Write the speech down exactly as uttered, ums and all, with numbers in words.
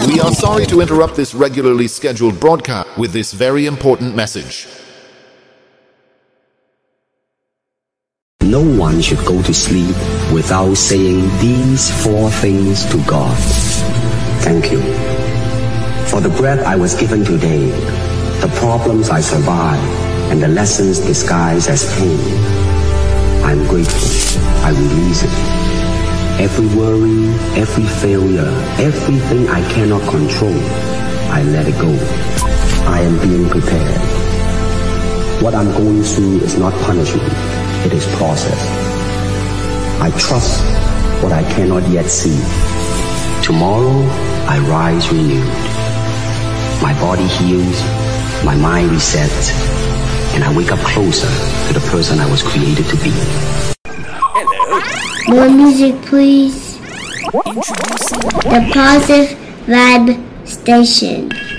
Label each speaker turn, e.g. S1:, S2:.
S1: We are sorry to interrupt this regularly scheduled broadcast with this very important message.
S2: No one should go to sleep without saying these four things to God. Thank you for the breath I was given today, the problems I survived, and the lessons disguised as pain. I'm grateful. I release it. Every worry, every failure, everything I cannot control, I let it go. I am being prepared. What I'm going through is not punishment. It is process. I trust what I cannot yet see. Tomorrow, I rise renewed. My body heals, my mind resets, and I wake up closer to the person I was created to be.
S3: Hello. More music, please. Introducing the Positive Vibe Station.